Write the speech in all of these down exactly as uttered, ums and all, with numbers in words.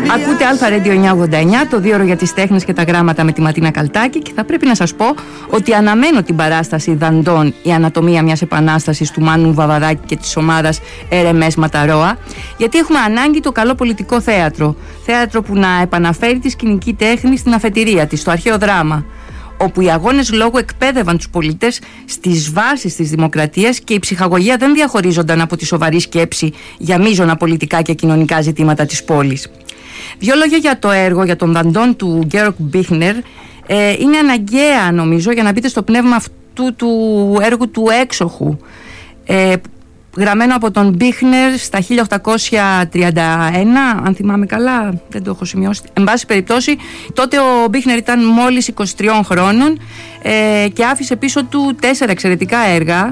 Ακούτε Αλφα Radio εννιακόσια ογδόντα εννιά, το δύο ώρο για τις τέχνες και τα γράμματα με τη Ματίνα Καλτάκη, και θα πρέπει να σας πω ότι αναμένω την παράσταση Δαντών, η ανατομία μιας επανάστασης του Μάνου Βαβαδάκη και της ομάδας Ερ Εμ Ες Ματαρόα, γιατί έχουμε ανάγκη το καλό πολιτικό θέατρο. Θέατρο που να επαναφέρει τη σκηνική τέχνη στην αφετηρία της, στο αρχαίο δράμα, όπου οι αγώνες λόγου εκπαίδευαν τους πολίτες στις βάσεις της δημοκρατίας και η ψυχαγωγία δεν διαχωρίζονταν από τη σοβαρή σκέψη για μείζωνα πολιτικά και κοινωνικά ζητήματα της πόλης. Δύο λόγια για το έργο, για τον Δαντών του Γκέοργκ Μπίχνερ. Ε, είναι αναγκαία, νομίζω, για να μπείτε στο πνεύμα αυτού του έργου του έξοχου. Ε, γραμμένο από τον Μπίχνερ στα χίλια οκτακόσια τριάντα ένα, αν θυμάμαι καλά, δεν το έχω σημειώσει. Εν πάση περιπτώσει, τότε ο Μπίχνερ ήταν μόλις είκοσι τριών χρόνων ε, και άφησε πίσω του τέσσερα εξαιρετικά έργα.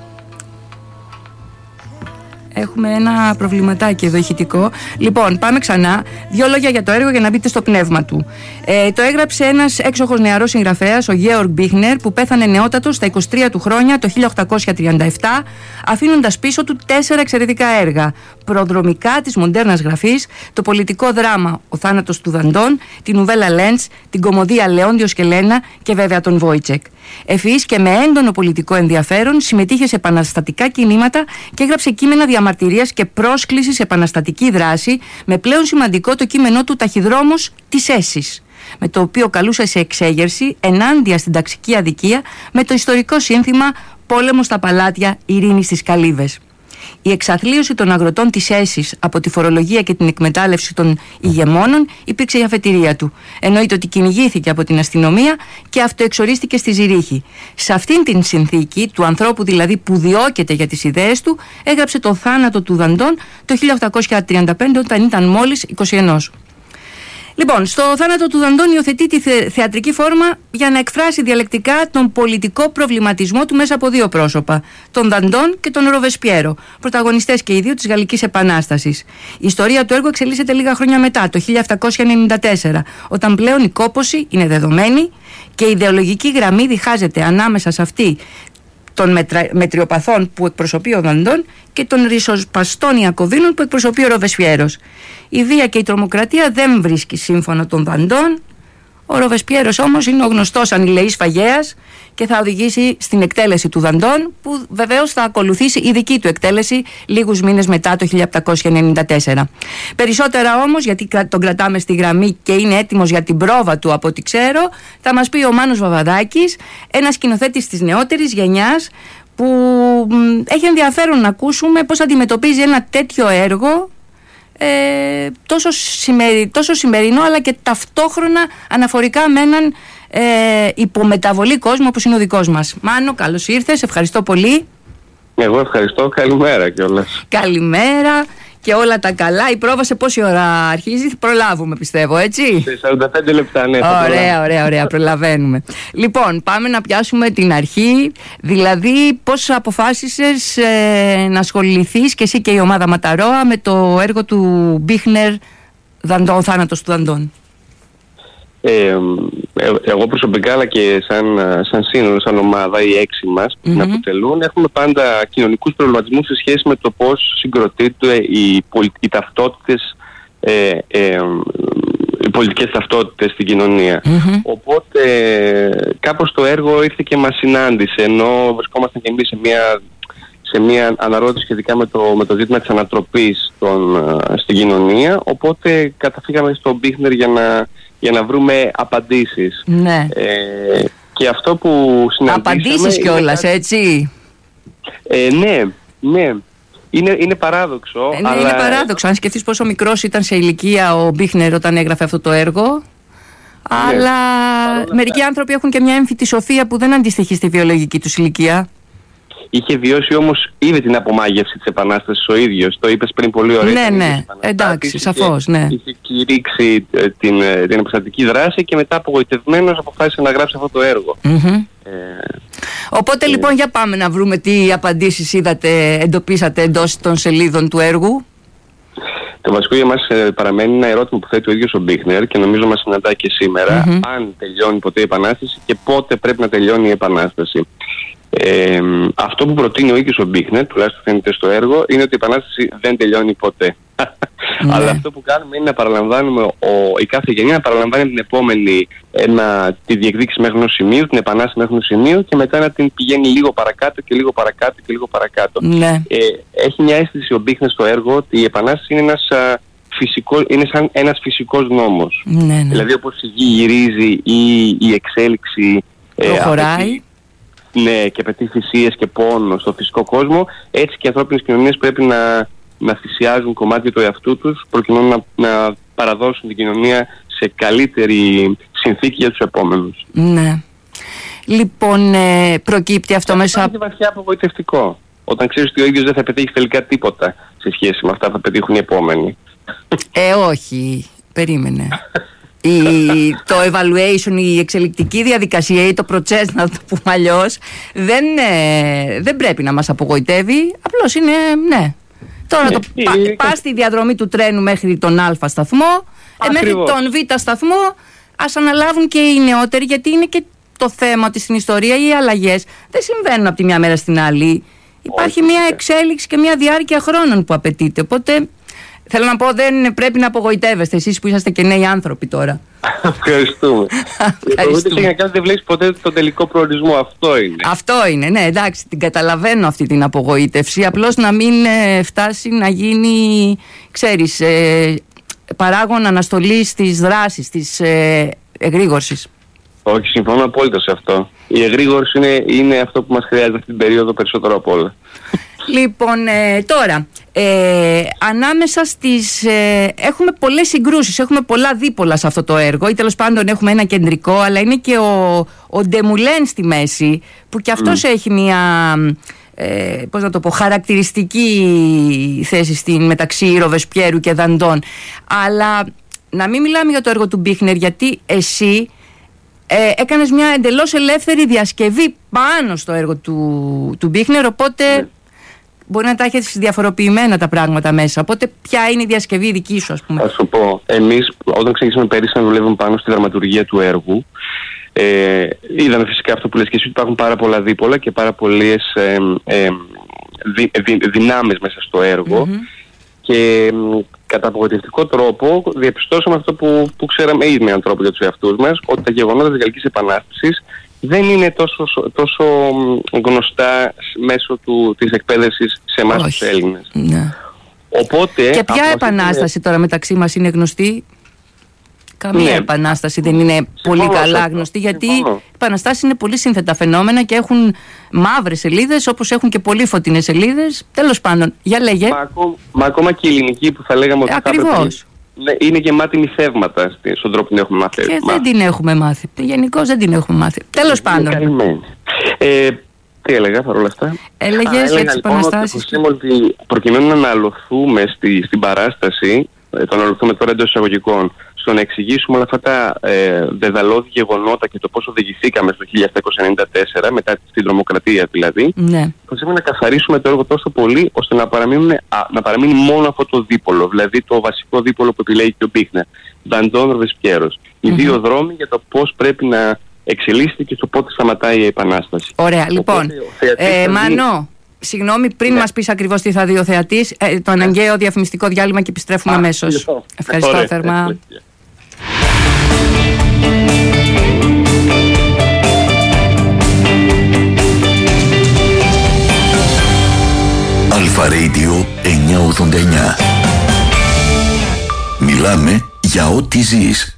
Έχουμε ένα προβληματάκι εδώ ηχητικό. Λοιπόν, πάμε ξανά. Δύο λόγια για το έργο για να μπείτε στο πνεύμα του. Ε, το έγραψε ένας έξοχος νεαρός συγγραφέας, ο Γκέοργκ Μπίχνερ, που πέθανε νεότατος στα είκοσι τρία του χρόνια το χίλια οκτακόσια τριάντα επτά, αφήνοντας πίσω του τέσσερα εξαιρετικά έργα. Προδρομικά της μοντέρνας γραφής, το πολιτικό δράμα «Ο θάνατος του Δαντών», την νουβέλα Λέντς, την κωμωδία Λεόντιος και Λένα και βέβαια τον Βόιτσεκ. Ευφυής και με έντονο πολιτικό ενδιαφέρον, συμμετείχε σε επαναστατικά κινήματα και έγραψε κείμενα διαμαρτυρίας και πρόσκλησης σε επαναστατική δράση, με πλέον σημαντικό το κείμενό του «Ταχυδρόμος της Έσης», με το οποίο καλούσε σε εξέγερση ενάντια στην ταξική αδικία με το ιστορικό σύνθημα «Πόλεμο στα παλάτια, ειρήνη στις καλύβες». Η εξαθλίωση των αγροτών της Έσης από τη φορολογία και την εκμετάλλευση των ηγεμόνων υπήρξε η αφετηρία του. Εννοείται ότι κυνηγήθηκε από την αστυνομία και αυτοεξορίστηκε στη Ζηρίχη. Σε αυτήν την συνθήκη, του ανθρώπου δηλαδή που διώκεται για τις ιδέες του, έγραψε το θάνατο του Δαντών το χίλια οκτακόσια τριάντα πέντε, όταν ήταν μόλις είκοσι ένα. Λοιπόν, στο θάνατο του Δαντών υιοθετεί τη θε, θεατρική φόρμα για να εκφράσει διαλεκτικά τον πολιτικό προβληματισμό του μέσα από δύο πρόσωπα, τον Δαντών και τον Ροβεσπιέρο, πρωταγωνιστές και οι δύο της Γαλλικής Επανάστασης. Η ιστορία του έργου εξελίσσεται λίγα χρόνια μετά, το χίλια επτακόσια ενενήντα τέσσερα, όταν πλέον η κόπωση είναι δεδομένη και η ιδεολογική γραμμή διχάζεται ανάμεσα σε αυτή των μετρα... μετριοπαθών που εκπροσωπεί ο Δαντών και των ρισοσπαστών Ιακωβίνων που εκπροσωπεί ο Ροβεσπιέρος. Η βία και η τρομοκρατία δεν βρίσκει σύμφωνο τον Δαντών. Ο Ροβεσπιέρος όμως είναι ο γνωστός ανηλεής φαγέας και θα οδηγήσει στην εκτέλεση του Δαντών, που βεβαίως θα ακολουθήσει η δική του εκτέλεση λίγους μήνες μετά, το χίλια επτακόσια ενενήντα τέσσερα. Περισσότερα όμως, γιατί τον κρατάμε στη γραμμή και είναι έτοιμος για την πρόβα του από ό,τι ξέρω, θα μας πει ο Μάνος Βαβαδάκης, ένας σκηνοθέτης της νεότερης γενιάς, που έχει ενδιαφέρον να ακούσουμε πώς αντιμετωπίζει ένα τέτοιο έργο, Ε, τόσο, σημερι, τόσο σημερινό, αλλά και ταυτόχρονα αναφορικά με έναν ε, υπομεταβολή κόσμο όπως είναι ο δικός μας. Μάνο, καλώς ήρθες, ευχαριστώ πολύ. Εγώ ευχαριστώ, καλημέρα κιόλας. Καλημέρα και όλα τα καλά. Η πρόβα σε πόση ώρα αρχίζει? Προλάβουμε, πιστεύω, έτσι? Σε σαράντα πέντε λεπτά, ναι. Ωραία, ωραία, ωραία, προλαβαίνουμε. Λοιπόν, πάμε να πιάσουμε την αρχή. Δηλαδή, πώς αποφάσισες ε, να ασχοληθείς και εσύ και η ομάδα Ματαρόα με το έργο του Μπίχνερ, «Ο θάνατος του Δαντών»? Ε, ε, εγώ προσωπικά, αλλά και σαν, σαν σύνολο, σαν ομάδα, οι έξι μας που mm-hmm. αποτελούν, έχουμε πάντα κοινωνικούς προβληματισμούς σε σχέση με το πώς συγκροτείται οι, πολι, οι ταυτότητες, ε, ε, οι πολιτικές ταυτότητες στην κοινωνία. Mm-hmm. Οπότε κάπως το έργο ήρθε και μας συνάντησε, ενώ βρισκόμασταν και εμείς σε μια, σε μια αναρώτηση σχετικά με το, με το ζήτημα της ανατροπής των, στην κοινωνία. Οπότε καταφύγαμε στον Μπίχνερ για να για να βρούμε απαντήσεις. Ναι. Ε, και αυτό που συναντήσαμε... Απαντήσεις κιόλας, είναι... έτσι. Ε, ναι, ναι. Είναι, είναι παράδοξο. Ε, ναι, αλλά... είναι παράδοξο. Αν σκεφτείς πόσο μικρός ήταν σε ηλικία ο Μπίχνερ όταν έγραφε αυτό το έργο. Ναι. Αλλά μερικοί άνθρωποι έχουν και μια έμφυτη σοφία που δεν αντιστοιχεί στη βιολογική τους ηλικία. Είχε βιώσει όμως ήδη την απομάγευση της Επανάστασης ο ίδιος. Το είπες πριν πολύ ωραία. Ναι, ναι, εντάξει, σαφώς, ναι. Είχε κηρύξει την, την επαναστατική δράση και μετά απογοητευμένος αποφάσισε να γράψει αυτό το έργο. Mm-hmm. Ε, Οπότε ε, λοιπόν για πάμε να βρούμε τι απαντήσεις είδατε, εντοπίσατε εντός των σελίδων του έργου. Το βασικό για μας ε, παραμένει ένα ερώτημα που θέτει ο ίδιος ο Μπίχνερ και νομίζω μας συναντά και σήμερα. Mm-hmm. Αν τελειώνει ποτέ η Επανάσταση και πότε πρέπει να τελειώνει η Επανάσταση. Ε, αυτό που προτείνει ο ίδιος ο Μπίχνερ, τουλάχιστον φαίνεται στο έργο, είναι ότι η Επανάσταση δεν τελειώνει ποτέ. Ναι. Αλλά αυτό που κάνουμε είναι να παραλαμβάνουμε, ο, η κάθε γενιά να παραλαμβάνει την επόμενη, ένα, τη διεκδίκηση μέχρι ενός σημείου, την επανάσταση μέχρι ενός σημείου και μετά να την πηγαίνει λίγο παρακάτω και λίγο παρακάτω και λίγο παρακάτω. Ναι. Ε, έχει μια αίσθηση ο Μπίχνερ στο έργο ότι η επανάσταση είναι ένας, α, φυσικό, είναι σαν ένας φυσικός νόμος. Ναι, ναι. Δηλαδή όπως η γη γυρίζει ή η εξέλιξη προχωράει. Ε, ναι, και απαιτεί θυσίες και πόνο στο φυσικό κόσμο, έτσι και οι ανθρώπινες κοινωνίες πρέπει να, να θυσιάζουν κομμάτια του εαυτού τους προκειμένου να, να παραδώσουν την κοινωνία σε καλύτερη συνθήκη για τους επόμενους. Ναι. Λοιπόν, ε, προκύπτει αυτό και μέσα... Είναι βαθιά απογοητευτικό. Όταν ξέρεις ότι ο ίδιος δεν θα πετύχει τελικά τίποτα σε σχέση με αυτά που θα πετύχουν οι επόμενοι. Ε, όχι. Περίμενε. Η, το evaluation, η εξελικτική διαδικασία ή το process, να το πούμε αλλιώς, δεν, ε, δεν πρέπει να μας απογοητεύει. Απλώς είναι, ναι. Τώρα το πα, πας στη διαδρομή του τρένου μέχρι τον Α σταθμό, ε, μέχρι τον Β σταθμό, ας αναλάβουν και οι νεότεροι, γιατί είναι και το θέμα ότι στην ιστορία οι αλλαγές δεν συμβαίνουν από τη μια μέρα στην άλλη. Υπάρχει μια εξέλιξη και μια διάρκεια χρόνων που απαιτείται. Οπότε θέλω να πω, δεν πρέπει να απογοητεύεστε εσείς που είσαστε και νέοι άνθρωποι τώρα. Ευχαριστούμε. Ευχαριστούμε. Δεν βλέπεις ποτέ τον τελικό προορισμό. Αυτό είναι. Αυτό είναι, ναι, εντάξει, την καταλαβαίνω αυτή την απογοήτευση. Απλώς να μην ε, φτάσει να γίνει, ξέρεις, ε, παράγον αναστολής της δράσης, της ε, εγρήγορσης. Όχι, συμφωνώ απόλυτα σε αυτό. Η εγρήγορση είναι, είναι αυτό που μας χρειάζεται αυτή την περίοδο περισσότερο από όλα. Λοιπόν, ε, τώρα, ε, ανάμεσα στις... Ε, έχουμε πολλές συγκρούσεις, έχουμε πολλά δίπολα σε αυτό το έργο ή τέλος πάντων έχουμε ένα κεντρικό, αλλά είναι και ο, ο Ντεμουλέν στη μέση, που και αυτός mm. έχει μια, ε, πώς να το πω, χαρακτηριστική θέση στην, μεταξύ Ροβεσπιέρου και Δαντών. Αλλά να μην μιλάμε για το έργο του Μπίχνερ, γιατί εσύ ε, έκανες μια εντελώς ελεύθερη διασκευή πάνω στο έργο του, του Μπίχνερ, οπότε... Mm. Μπορεί να τα έχεις διαφοροποιημένα τα πράγματα μέσα. Οπότε, ποια είναι η διασκευή δική σου, ας πούμε? Θα σου πω. Εμείς, όταν ξεκινήσαμε πέρυσι να δουλεύουμε πάνω στη δραματουργία του έργου, ε, είδαμε φυσικά αυτό που λες και εσύ, ότι υπάρχουν πάρα πολλά δίπολα και πάρα πολλές ε, ε, δι, δι, δυνάμεις μέσα στο έργο. Mm-hmm. Και ε, κατά απογοητευτικό τρόπο διαπιστώσαμε αυτό που, που ξέραμε ήδη με έναν τρόπο για τους εαυτούς μας, ότι τα γεγονότα της Γαλλικής Επανάστασης δεν είναι τόσο, τόσο γνωστά μέσω του, της εκπαίδευσης σε εμάς τους Έλληνες. Ναι. Οπότε, και ποια επανάσταση είναι... τώρα μεταξύ μας είναι γνωστή? Καμία ναι. επανάσταση δεν είναι Συμφωνώ, πολύ καλά αυτό. γνωστή, γιατί Συμφωνώ. οι επαναστάσεις είναι πολύ σύνθετα φαινόμενα και έχουν μαύρες σελίδες, όπως έχουν και πολύ φωτεινές σελίδες. Τέλος πάντων, για λέγε. Μα, ακόμα, μα ακόμα και η ελληνική που θα λέγαμε ότι ε, θα ακριβώς. Ναι, είναι γεμάτη μυθεύματα στον τρόπο που την έχουμε μάθει. Και δεν την έχουμε μάθει. Γενικώς δεν την έχουμε μάθει. Τέλος πάντων. Καλυμμένη. Ε, τι έλεγα παρόλα αυτά? Έλεγες για τις επαναστάσεις. Λοιπόν, ότι προκειμένου να αναλωθούμε στη, στην παράσταση, το αναλωθούμε τώρα εντός εισαγωγικών, στο να εξηγήσουμε όλα αυτά τα ε, δεδαλώδη γεγονότα και το πώς οδηγηθήκαμε στο χίλια επτακόσια ενενήντα τέσσερα, μετά την τρομοκρατία δηλαδή, ναι. Προσπαθούμε να καθαρίσουμε το έργο τόσο πολύ ώστε να, α, να παραμείνει μόνο αυτό το δίπολο, δηλαδή το βασικό δίπολο που επιλέγει και ο Μπίχνερ, Δαντών Ροβεσπιέρος. Οι mm-hmm. δύο δρόμοι για το πώς πρέπει να εξελίσσεται και στο πότε σταματάει η Επανάσταση. Ωραία, λοιπόν. Ε, δει... Μάνο, συγγνώμη, πριν ναι. μας πεις ακριβώς τι θα δει ο θεατής, ε, το αναγκαίο διαφημιστικό διάλειμμα και επιστρέφουμε αμέσως. Λοιπόν. Ευχαριστώ Ωραία. θερμά. Αλφα Radio εννιακόσια ογδόντα εννιά. Μιλάμε για ό,τι ζεις.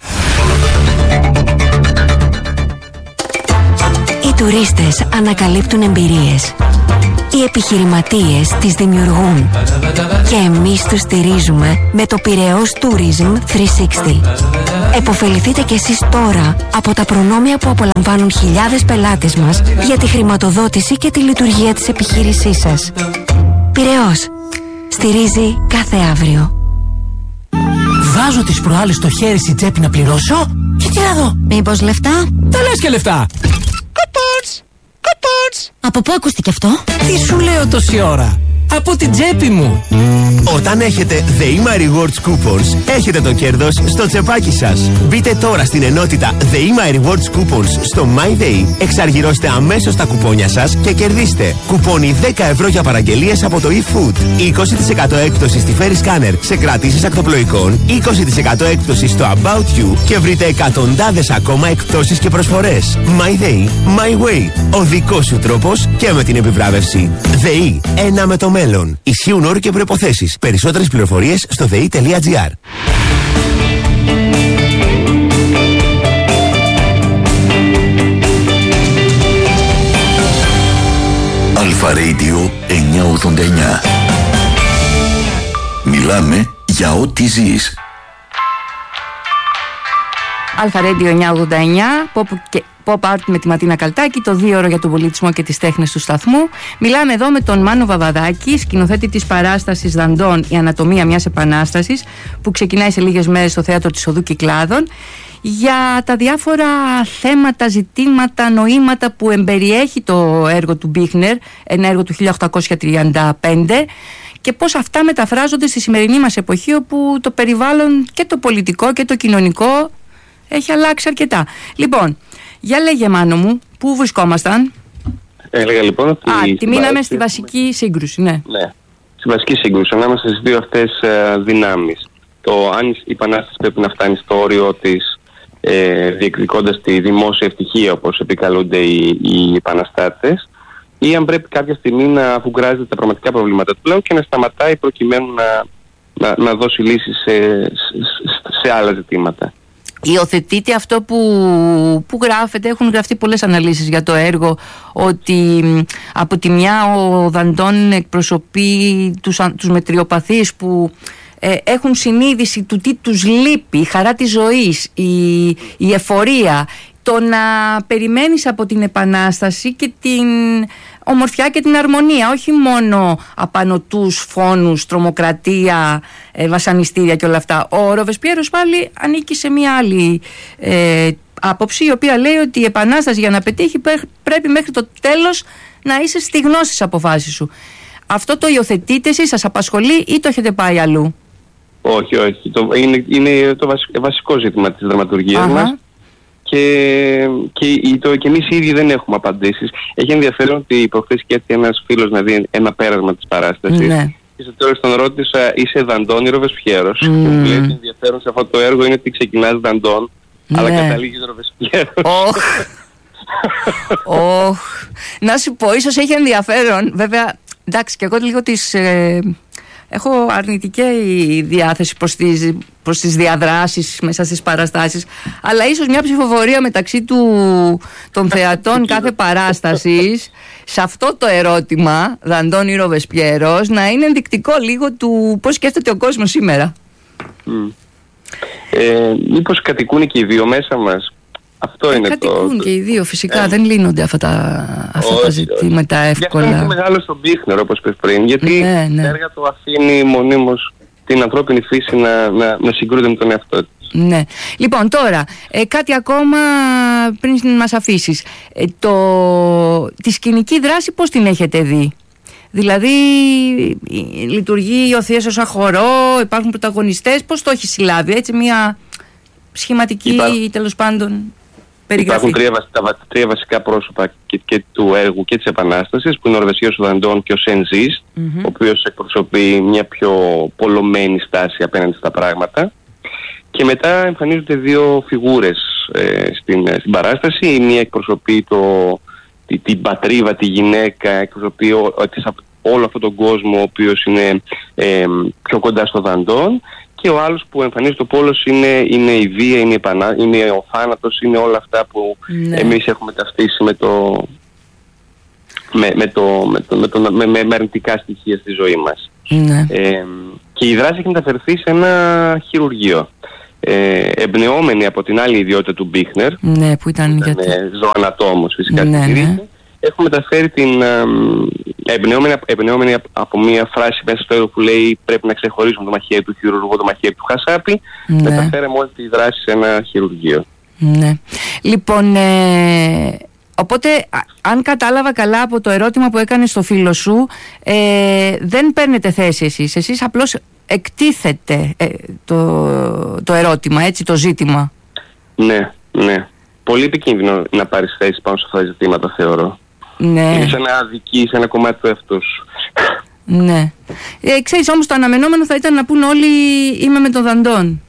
Οι τουρίστες ανακαλύπτουν εμπειρίες. Οι επιχειρηματίες τις δημιουργούν. Και εμείς τους στηρίζουμε με το Πειραιώς Tourism τριακόσια εξήντα. Εποφεληθείτε κι εσείς τώρα από τα προνόμια που απολαμβάνουν χιλιάδες πελάτες μας για τη χρηματοδότηση και τη λειτουργία της επιχείρησής σας. Πειραιώς. Στηρίζει κάθε αύριο. Βάζω τις προάλλες στο χέρι στην τσέπη να πληρώσω και τι να δω. Μήπως λεφτά? Τα λες και λεφτά. Κοπότς! Κοπότς! Από πού ακούστηκε αυτό? Τι σου λέω τόση ώρα. από την τσέπη μου. Όταν έχετε The My Rewards Coupons, έχετε το κέρδος στο τσεπάκι σας. Μπείτε τώρα στην ενότητα The My Rewards Coupons στο MyDay, εξαργυρώστε αμέσως τα κουπόνια σας και κερδίστε κουπόνι δέκα ευρώ για παραγγελίες από το eFood, είκοσι τοις εκατό έκπτωση στη Ferry Scanner σε κρατήσεις ακτοπλοϊκών, είκοσι τοις εκατό έκπτωση στο About You και βρείτε εκατοντάδες ακόμα εκπτώσεις και προσφορές. MyDay, My Way, ο δικός σου τρόπος και με την επιβράβευση. ΔΕΗ, ένα με το μέλλον. Ισχύουν όροι και προϋποθέσεις. Περισσότερες πληροφορίες στο δε ι τελεία τζι άρ. Αλφα Radio εννιακόσια ογδόντα εννιά. Μιλάμε για ό,τι ζεις. Αλφα Radio εννιακόσια ογδόντα εννιά, pop, και, pop art με τη Ματίνα Καλτάκη, το δύο ώρο για τον πολιτισμό και τις τέχνες του σταθμού. Μιλάμε εδώ με τον Μάνο Βαβαδάκη, σκηνοθέτη της παράστασης Δαντών, η ανατομία μιας επανάστασης, που ξεκινάει σε λίγες μέρες στο θέατρο της Οδού Κυκλάδων, για τα διάφορα θέματα, ζητήματα, νοήματα που εμπεριέχει το έργο του Μπίχνερ, ένα έργο του χίλια οκτακόσια τριάντα πέντε, και πώς αυτά μεταφράζονται στη σημερινή μας εποχή, όπου το περιβάλλον και το πολιτικό και το κοινωνικό έχει αλλάξει αρκετά. Λοιπόν, για λέγε Μάνο μου, πού βρισκόμασταν? Έλεγα λοιπόν ότι... Α, τη μείναμε στη βασική σύγκρουση, ναι. Ναι, στη βασική σύγκρουση, ανάμεσα στις δύο αυτές uh, δυνάμεις. Το αν η επανάσταση πρέπει να φτάνει στο όριο της, ε, διεκδικώντας τη δημόσια ευτυχία, όπως επικαλούνται οι, οι επαναστάτες, ή αν πρέπει κάποια στιγμή να αφουγκράζεται τα πραγματικά προβλήματα του λαού και να σταματάει προκειμένου να, να, να δώσει λύσεις σε, σε, σε άλλα ζητήματα. Υιοθετείτε αυτό που, που γράφεται? Έχουν γραφτεί πολλές αναλύσεις για το έργο, ότι από τη μια ο Δαντών εκπροσωπεί τους, τους μετριοπαθείς που ε, έχουν συνείδηση του τι τους λείπει, η χαρά της ζωής, η, η εφορία, το να περιμένεις από την Επανάσταση και την ομορφιά και την αρμονία, όχι μόνο απανωτούς φόνους, τρομοκρατία, ε, βασανιστήρια και όλα αυτά. Ο Ροβεσπιέρος πάλι ανήκει σε μια άλλη ε, άποψη, η οποία λέει ότι η Επανάσταση για να πετύχει πρέπει μέχρι το τέλος να είσαι στη γνώση της αποφάσης σου. Αυτό το υιοθετείτε εσείς, σας απασχολεί ή το έχετε πάει αλλού? Όχι, όχι. Το, είναι, είναι το βασικό, βασικό ζήτημα της δραματουργίας μας. Και, και, το, και εμείς οι ίδιοι δεν έχουμε απαντήσεις. Έχει ενδιαφέρον ότι προχθές και έτσι ένας φίλος να δει ένα πέρασμα της παράστασης. Ναι. Και στο τέλος τον ρώτησα, είσαι Δαντών ή Ροβεσπιέρος? Mm. Και μου λέει ότι ενδιαφέρον σε αυτό το έργο είναι ότι ξεκινάς Δαντών, ναι, αλλά καταλήγεις Ροβεσπιέρος. Oh. oh. Να σου πω, ίσως έχει ενδιαφέρον. Βέβαια, εντάξει, και εγώ λίγο της... Ε... Έχω αρνητική διάθεση προς τις, προς τις διαδράσεις μέσα στις παραστάσεις, αλλά ίσως μια ψηφοφορία μεταξύ του, των θεατών κάθε παράστασης σε αυτό το ερώτημα, Δαντών ή Ροβεσπιέρος, να είναι ενδεικτικό λίγο του πώς σκέφτεται ο κόσμος σήμερα. Mm. Ε, μήπως κατοικούν και οι δύο μέσα μας? Αυτό ε, είναι κατοικούν το... και οι δύο φυσικά, ε, δεν λύνονται αυτά τα, αυτά όχι, τα ζητήματα όχι. εύκολα. Γι' αυτό είναι μεγάλο στον Μπίχνερ, όπως είπες πριν, γιατί ναι, ναι. έργα του αφήνει μονίμως την ανθρώπινη φύση να, να, να συγκρούεται με τον εαυτό της. Ναι. Λοιπόν, τώρα, ε, κάτι ακόμα πριν μας αφήσεις. Ε, το, τη σκηνική δράση πώς την έχετε δει? Δηλαδή, λειτουργεί ο Θείος ως αχορό, υπάρχουν πρωταγωνιστές, πώς το έχει συλλάβει, έτσι, μια σχηματική, Υπά... τέλος πάντων, περιγραφή? Υπάρχουν τρία, τα, τρία βασικά πρόσωπα και, και του έργου και της Επανάστασης, που είναι ο Ροβεσπιέρος, ο Δαντών και ο Σεντζής, mm-hmm. ο οποίος εκπροσωπεί μια πιο πολλωμένη στάση απέναντι στα πράγματα. Και μετά εμφανίζονται δύο φιγούρες ε, στην, στην παράσταση. Η μία εκπροσωπεί το, τη, την πατρίδα, τη γυναίκα, εκπροσωπεί ο, όλο αυτόν τον κόσμο, ο οποίος είναι ε, πιο κοντά στο Δαντών. Και ο άλλος που εμφανίζει το πόλος είναι, είναι η βία, είναι, η επανα... είναι ο θάνατος, είναι όλα αυτά που ναι. εμείς έχουμε ταυτίσει με το... με, με, το, με, το, με, το, με, με, με αρνητικά στοιχεία στη ζωή μας. Ναι. Ε, και η δράση έχει μεταφερθεί σε ένα χειρουργείο. Ε, εμπνεόμενη από την άλλη ιδιότητα του Μπίχνερ, ναι, που ήταν, ήταν γιατί... ζωανατόμος φυσικά, ναι, ναι. Έχουμε μεταφέρει την εμπνεόμενη, εμπνεόμενη από μια φράση μέσα στο έργο που λέει πρέπει να ξεχωρίσουμε το μαχαίρι του χειρουργού, το μαχαίρι του χασάπι. Ναι. Μεταφέραμε όλη τη δράση σε ένα χειρουργείο. Ναι. Λοιπόν, ε, Οπότε, α, αν κατάλαβα καλά από το ερώτημα που έκανε στο φίλο σου, ε, δεν παίρνετε θέση εσείς. Εσείς απλώς εκτίθεται ε, το, το ερώτημα, έτσι, το ζήτημα. Ναι, ναι. Πολύ επικίνδυνο να πάρεις θέση πάνω σε αυτά τα ζητήματα, θεωρώ. Ναι. Είναι σαν να αδικείς ένα κομμάτι του εαυτού σου. Ναι. Ε, ξέρεις, όμως το αναμενόμενο θα ήταν να πούν όλοι είμαι με τον Δαντών.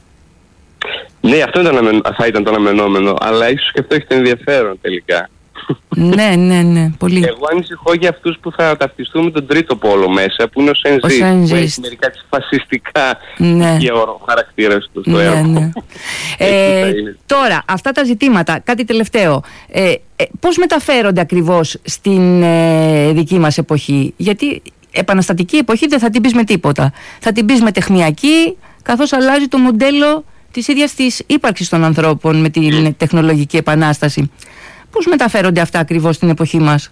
Ναι, αυτό ήταν, θα ήταν το αναμενόμενο, αλλά ίσως και αυτό έχει το ενδιαφέρον τελικά. Ναι, ναι, ναι, πολύ. Εγώ ανησυχώ για αυτούς που θα ταυτιστούν με τον τρίτο πόλο μέσα, που είναι ο Σενζίστ, που έχει μερικά φασιστικά ναι. και ο χαρακτήρας του στο ναι, έργο. Ναι. ε, τώρα, αυτά τα ζητήματα, κάτι τελευταίο, ε, ε, πώς μεταφέρονται ακριβώς στην ε, δική μας εποχή? Γιατί επαναστατική εποχή δεν θα την πεις με τίποτα. Θα την πεις με τεχνιακή, καθώς αλλάζει το μοντέλο της ίδιας της ύπαρξης των ανθρώπων με την mm. τεχνολογική επανάσταση. Πώς μεταφέρονται αυτά ακριβώς στην εποχή μας?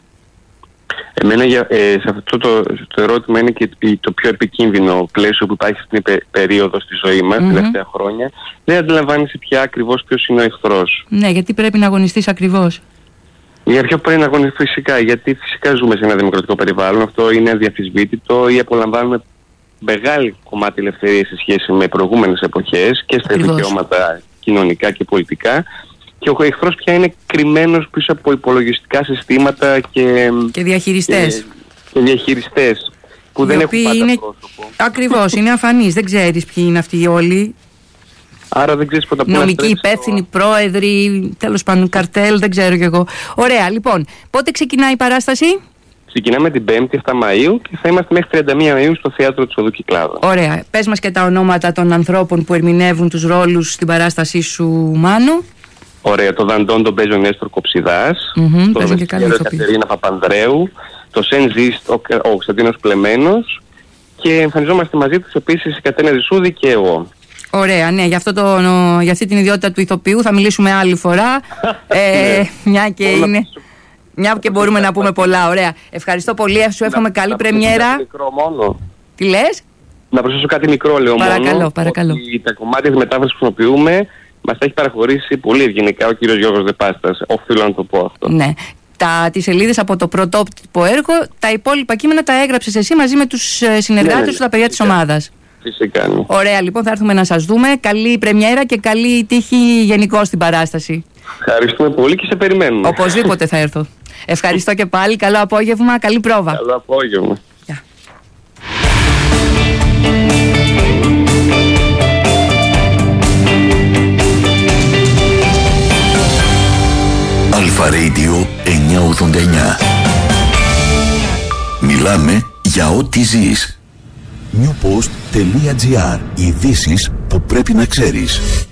Εμένα για, ε, σε αυτό το, το ερώτημα είναι και το πιο επικίνδυνο πλαίσιο που υπάρχει στην πε, περίοδο στη ζωή μας, mm-hmm. τελευταία χρόνια. Δεν αντιλαμβάνεσαι πια ακριβώς ποιος είναι ο εχθρός. Ναι, γιατί πρέπει να αγωνιστείς ακριβώς? Για ποιο πρέπει να αγωνιστείς? Φυσικά, γιατί φυσικά ζούμε σε ένα δημοκρατικό περιβάλλον, αυτό είναι αδιαφυσβήτητο, ή απολαμβάνουμε μεγάλη κομμάτι ελευθερίας σε σχέση με προηγούμενες εποχές και στα ακριβώς. Δικαιώματα κοινωνικά και πολιτικά. Και ο εχθρός πια είναι κρυμμένος πίσω από υπολογιστικά συστήματα και, και διαχειριστές. Και, και διαχειριστές που οι δεν έχουν πάντα είναι... πρόσωπο. Ακριβώς, είναι αφανείς, δεν ξέρεις ποιοι είναι αυτοί όλοι. Άρα δεν ξέρεις πότε νομικοί υπεύθυνοι, το... πρόεδροι, τέλος πάντων καρτέλ, δεν ξέρω κι εγώ. Ωραία, λοιπόν, πότε ξεκινάει η παράσταση? Ξεκινάμε την πέμπτη εφτά Μαΐου και θα είμαστε μέχρι τριάντα μία Μαΐου στο Θέατρο της Οδού Κυκλάδου. Ωραία. Πες μας και τα ονόματα των ανθρώπων που ερμηνεύουν τους ρόλους στην παράστασή σου, Μάνου. Ωραία. Το Δαντών τον παίζει ο Νέστορ Κοψιδάς, mm-hmm, το Βεσίλειο Κατερίνα Παπανδρέου, το Σενζίστ ο, ο Κωνσταντίνος Πλεμένος και εμφανιζόμαστε μαζί τους επίσης η Κατερίνα Ζησούδη και εγώ. Ωραία, ναι, για, αυτό το, για αυτή την ιδιότητα του ηθοποιού θα μιλήσουμε άλλη φορά. ε, μια και είναι... Μια και μπορούμε να πούμε πολλά, ωραία. Ευχαριστώ πολύ, σου εύχομαι καλή να πρεμιέρα. Κάτι μικρό μόνο. Τι λες? Να προσθέσω κάτι μικρό, λέω παρακαλώ, μόνο. Παρακαλώ, ότι τα κομμάτια της μετάφρασης που χρησιμοποιούμε μας τα έχει παραχωρήσει πολύ ευγενικά ο κύριος Γιώργος Δεπάστας. Οφείλω να το πω αυτό. Ναι. Τα, τις σελίδες από το πρωτότυπο έργο, τα υπόλοιπα κείμενα τα έγραψες εσύ μαζί με τους συνεργάτες ναι, ναι, σου, τα παιδιά της ομάδας. Φυσικά. Ναι. Ωραία, λοιπόν, θα έρθουμε να σας δούμε. Καλή πρεμιέρα και καλή τύχη γενικώς στην παράσταση. Ευχαριστούμε πολύ και σε περιμένουμε. Οπωσδήποτε θα έρθω. Ευχαριστώ και πάλι. Καλό απόγευμα. Καλή πρόβα. Καλό απόγευμα. Yeah. Αλφα Radio εννιακόσια ογδόντα εννιά. Μιλάμε για ό,τι ζεις. newpost.gr. Ειδήσεις που πρέπει να ξέρεις.